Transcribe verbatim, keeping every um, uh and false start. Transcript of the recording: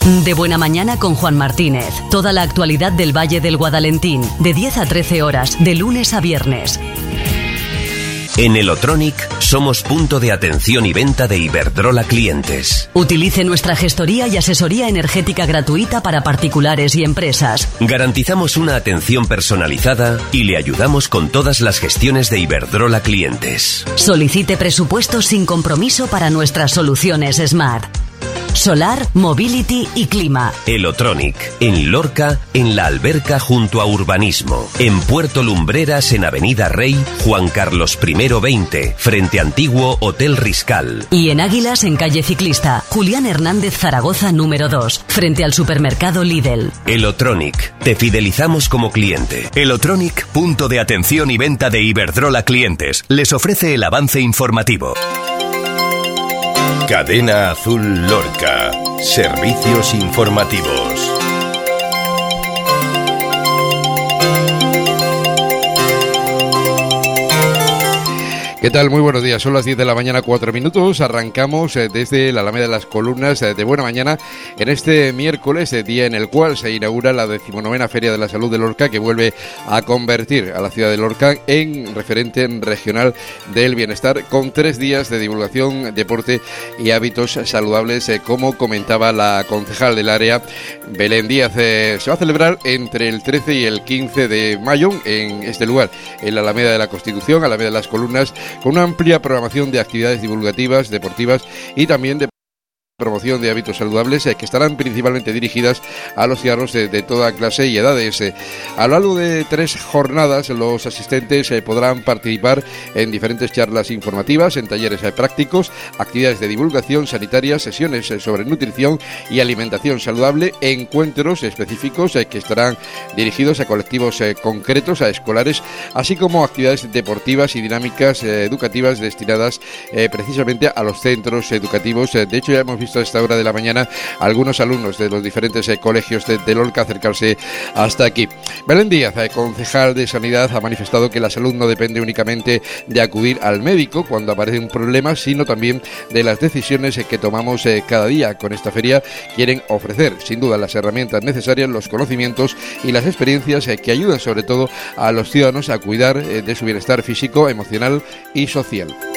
De Buena Mañana con Juan Martínez. Toda la actualidad del Valle del Guadalentín, de diez a trece horas, de lunes a viernes. En Elotronic somos punto de atención y venta de Iberdrola clientes. Utilice nuestra gestoría y asesoría energética gratuita para particulares y empresas. Garantizamos una atención personalizada y le ayudamos con todas las gestiones de Iberdrola clientes. Solicite presupuestos sin compromiso para nuestras soluciones Smart. Solar, Mobility y Clima. Elotronic, en Lorca, en La Alberca junto a Urbanismo. En Puerto Lumbreras, en Avenida Rey, Juan Carlos primero veinte, frente Antiguo Hotel Riscal. Y en Águilas, en Calle Ciclista, Julián Hernández Zaragoza número dos, frente al supermercado Lidl. Elotronic, te fidelizamos como cliente. Elotronic, punto de atención y venta de Iberdrola clientes, les ofrece el avance informativo. Cadena Azul Lorca. Servicios informativos. ¿Qué tal? Muy buenos días. Son las diez de la mañana, cuatro minutos. Arrancamos eh, desde la Alameda de las Columnas eh, de Buena Mañana en este miércoles, eh, día en el cual se inaugura la decimonovena Feria de la Salud de Lorca, que vuelve a convertir a la ciudad de Lorca en referente regional del bienestar, con tres días de divulgación, deporte y hábitos saludables, eh, como comentaba la concejal del área, Belén Díaz. Eh, se va a celebrar entre el trece y el quince de mayo en este lugar, en la Alameda de la Constitución, Alameda de las Columnas, con una amplia programación de actividades divulgativas, deportivas y también de promoción de hábitos saludables, eh, que estarán principalmente dirigidas a los ciudadanos de, de toda clase y edades. Eh, a lo largo de tres jornadas, los asistentes eh, podrán participar en diferentes charlas informativas, en talleres eh, prácticos, actividades de divulgación sanitaria, sesiones eh, sobre nutrición y alimentación saludable, encuentros específicos eh, que estarán dirigidos a colectivos eh, concretos, a escolares, así como actividades deportivas y dinámicas eh, educativas destinadas eh, precisamente a los centros educativos. Eh, de hecho, ya hemos visto a esta hora de la mañana algunos alumnos de los diferentes eh, colegios de, de Lorca acercarse hasta aquí. Belén Díaz, eh, concejal de Sanidad, ha manifestado que la salud no depende únicamente de acudir al médico cuando aparece un problema, sino también de las decisiones eh, que tomamos eh, cada día. Con esta feria quieren ofrecer, sin duda, las herramientas necesarias, los conocimientos y las experiencias eh, que ayudan sobre todo a los ciudadanos a cuidar eh, de su bienestar físico, emocional y social.